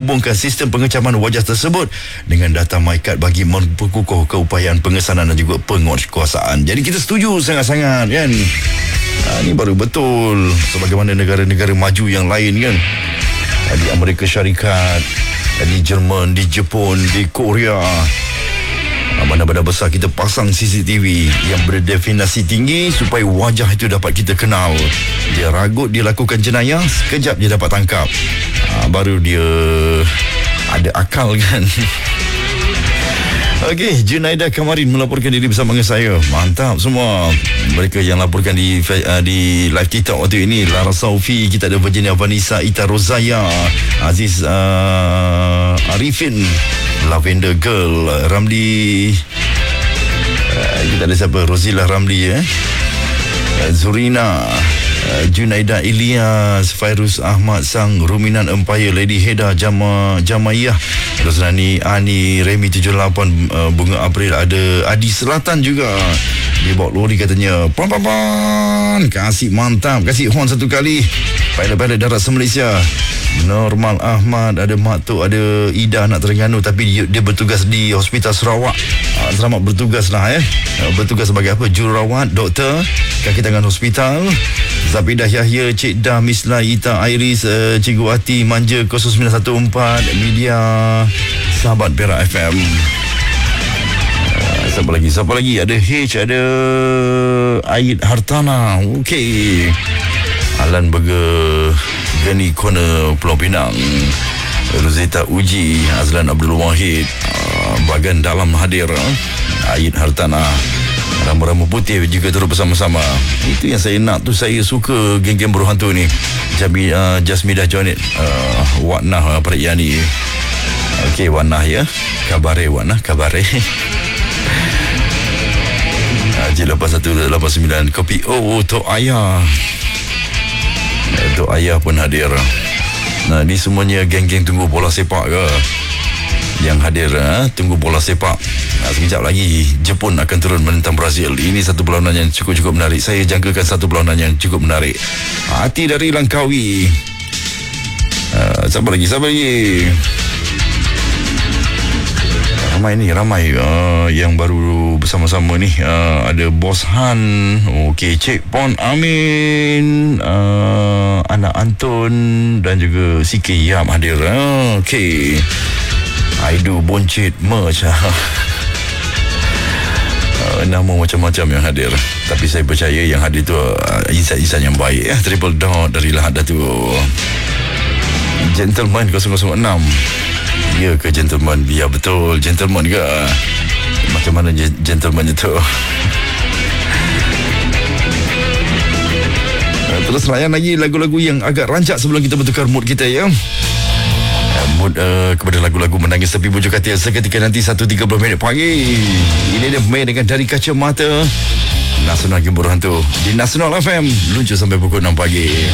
menghubungkan sistem pengecaman wajah tersebut dengan data MyCard bagi memperkukuh keupayaan pengesanan dan juga penguatkuasaan. Jadi kita setuju sangat-sangat kan. Ini baru betul sebagaimana negara-negara maju yang lain kan. Di Amerika Syarikat, di Jerman, di Jepun, di Korea. Mana-mana besar kita pasang CCTV yang berdefinisi tinggi supaya wajah itu dapat kita kenal. Dia ragut, dia lakukan jenayah, sekejap dia dapat tangkap. Baru dia ada akal kan. Okey, Junaida Kamarin melaporkan diri bersama dengan saya. Mantap semua. Mereka yang laporkan di live TikTok waktu ini, Lara Saufi, kita ada Virginia Vanessa, Ita Rozaya, Aziz Arifin, Lavender Girl, Ramli, kita ada siapa? Rozila Ramli, Zurina, Junaida Ilyas, Fairuz Ahmad Sang, Ruminan Empire, Lady Heda, Jamayah, Rosnani, Ani, Remy 78, Bunga April, ada Adi Selatan juga. Dia bawa lori katanya. Pan. Kasih mantap. Kasih horn satu kali. Pilot darat se-Malaysia. Normal Ahmad, ada Mak Tok, ada Ida anak Terengganu, tapi dia bertugas di Hospital Sarawak. Selamat bertugas lah Bertugas sebagai apa? Jururawat, doktor, kaki tangan hospital. Zabidah Yahya, Cik Dah, Misla, Ita, Iris, Cikgu Ati, Manja 0914, media sahabat Perak FM. Siapa lagi? Ada H, ada Aid Hartana. Okey. Alan Burger, Gani Corner, Pulau Pinang, Rosetta Uji, Azlan Abdul Wahid, bahagian dalam hadir Aid Hartana, Rama-Rama Putih juga turut bersama-sama. Itu yang saya nak tu. Saya suka geng-geng buruh hantu ni. Jasmidah Jonet, Waknah Periyani. Okey, Waknah ya. Kabare Waknah, kabare. J8189 Kopi Tok Ayah. Tok Ayah pun hadir. Nah, ni semuanya geng-geng tunggu bola sepak ke yang hadir, tunggu bola sepak. Sekejap lagi Jepun akan turun menentang Brazil. Ini satu perlawanan yang cukup menarik. Saya jangkakan satu perlawanan yang cukup menarik. Hati dari Langkawi. Siapa lagi? Ramai yang baru bersama-sama ni. Ada Bos Han, okey, Cik Pon Amin, anak Anton dan juga CK Yam hadir. Okey, Aidu Boncit Merch. Nama macam-macam yang hadir. Tapi saya percaya yang hadir tu insan-insan yang baik. Triple dot dari Lahad Datuk. Gentleman 006. Ya ke gentleman? Ya betul, gentleman ke? Macam mana gentleman itu? Terus layan lagi lagu-lagu yang agak rancak sebelum kita bertukar mood kita ya. Mood kepada lagu-lagu menangis tepi bujur katil seketika nanti 1.30 pagi. Ini dia main dengan Dari Kacamata Nasional Geng Buruh Hantu di Nasional FM, luncur sampai pukul 6 pagi.